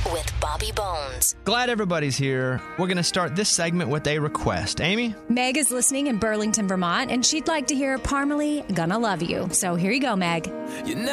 with Bobby Bones. Glad everybody's here. We're going to start this segment with a request. Amy? Meg is listening in Burlington, Vermont, and she'd like to hear Parmalee, Gonna Love You. So here you go, Meg.